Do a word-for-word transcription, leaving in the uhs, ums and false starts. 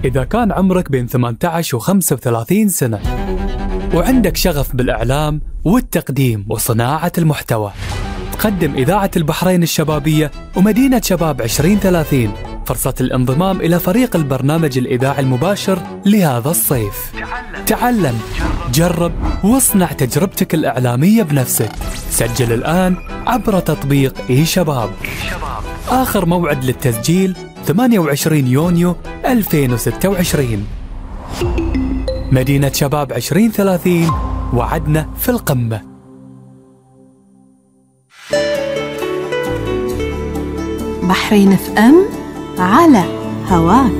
إذا كان عمرك بين ثمانية عشر و خمسة وثلاثين سنة وعندك شغف بالإعلام والتقديم وصناعة المحتوى، تقدم إذاعة البحرين الشبابية ومدينة شباب عشرين ثلاثين فرصة الانضمام إلى فريق البرنامج الإذاعي المباشر لهذا الصيف. تعلم، جرب، واصنع تجربتك الإعلامية بنفسك. سجل الآن عبر تطبيق إي شباب. آخر موعد للتسجيل ثمانية وعشرين يونيو ألفين وستة وعشرين. مدينة شباب عشرين ثلاثين، وعدنا في القمة. بحرين اف ام على هواك.